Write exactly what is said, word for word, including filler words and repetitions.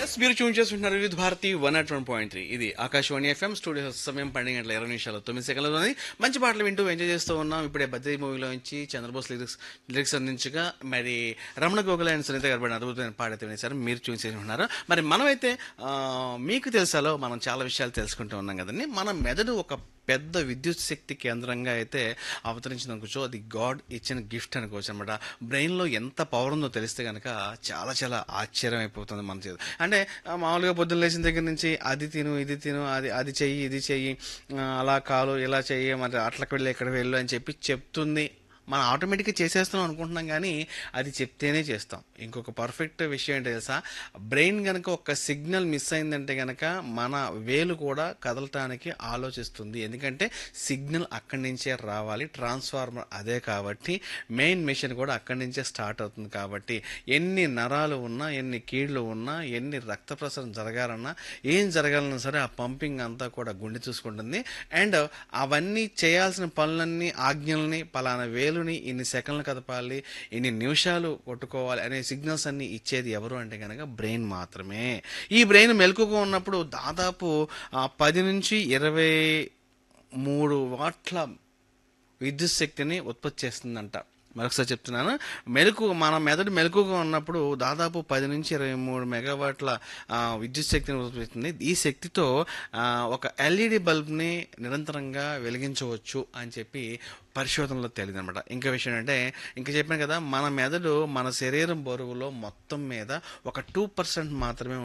Yes మీరు tune చేస్తుంటున్నారు వివిధ Bharati one not one point three ఇది ఆకాశవాణి ఎఫ్ఎం స్టూడియో సమయం పన్నెండు గంటల ఇరవై నిమిషాలు తొమ్మిది సెకండ్లలోని మంచి పాటలు వింటూ ఎంజాయ్ చేస్తూ ఉన్నాం. ఇప్పుడే బద్రీ మూవీలో నుంచి చంద్రబోస్ లిరిక్స్ లిరిక్స్ అందించగా మరి రమణ గోగుల అండ్ సునీత గారు అద్భుతమైన పాటైతే వినేశారు. మీరు ట్యూన్ చేసి ఉన్నారు. మరి మనమైతే ఆ, మీకు తెలుసాలో మనం చాలా విషయాలు తెలుసుకుంటూ ఉన్నాం కదండి. మన మెదడు ఒక పెద్ద విద్యుత్ శక్తి కేంద్రంగా అయితే అవతరించింది అనుకోవచ్చు. అది గాడ్ ఇచ్చిన గిఫ్ట్ అనుకోవచ్చు అనమాట. బ్రెయిన్లో ఎంత పవర్ ఉందో తెలిస్తే కనుక చాలా చాలా ఆశ్చర్యం అయిపోతుంది మన చేతి. అంటే ఆ, మామూలుగా పొద్దున్న లేచిన దగ్గర నుంచి అది తిను ఇది తిను అది అది చెయ్యి ఇది చెయ్యి ఆ, అలా కాలు ఇలా చెయ్యి మరి అట్లకి వెళ్ళి ఎక్కడికి వెళ్ళు అని చెప్పి చెప్తుంది. మనం ఆటోమేటిక్గా చేసేస్తున్నాం అనుకుంటున్నాం కానీ అది చెప్తేనే చేస్తాం. ఇంకొక పర్ఫెక్ట్ విషయం ఏంటో తెలుసా, బ్రెయిన్ కనుక ఒక సిగ్నల్ మిస్ అయిందంటే కనుక మన వేలు కూడా కదలటానికి ఆలోచిస్తుంది. ఎందుకంటే సిగ్నల్ అక్కడి నుంచే రావాలి, ట్రాన్స్ఫార్మర్ అదే కాబట్టి మెయిన్ మెషిన్ కూడా అక్కడి నుంచే స్టార్ట్ అవుతుంది. కాబట్టి ఎన్ని నరాలు ఉన్నా ఎన్ని కీళ్ళు ఉన్నా ఎన్ని రక్త ప్రసరణ జరగాలన్నా ఏం జరగాలన్నా సరే ఆ పంపింగ్ అంతా కూడా గుండె చూసుకుంటుంది. అండ్ అవన్నీ చేయాల్సిన పనులన్నీ ఆజ్ఞల్ని పలానా వేలుని ఇన్ని సెకండ్లు కదపాలి ఇన్ని నిమిషాలు కొట్టుకోవాలి అనే సిగ్నల్స్ అన్ని ఇచ్చేది ఎవరు అంటే కనుక బ్రెయిన్ మాత్రమే. ఈ బ్రెయిన్ మెలకుగా ఉన్నప్పుడు దాదాపు ఆ, పది నుంచి ఇరవై మూడు వాట్ల విద్యుత్ శక్తిని ఉత్పత్తి చేస్తుందంట. మరొకసారి చెప్తున్నాను, మెలకు మన మెదడు మెలకుగా ఉన్నప్పుడు దాదాపు పది నుంచి ఇరవై మూడు మెగావాట్ల ఆ, విద్యుత్ శక్తిని ఉత్పత్తి చేస్తుంది. ఈ శక్తితో ఆ, ఒక ఎల్ఈడి బల్బ్ని నిరంతరంగా వెలిగించవచ్చు అని చెప్పి పరిశోధనలో తేలింది అనమాట. ఇంకా విషయం అంటే ఇంకా చెప్పాను కదా, మన మెదడు మన శరీరం బరువులో మొత్తం మీద ఒక టూ పర్సెంట్ మాత్రమే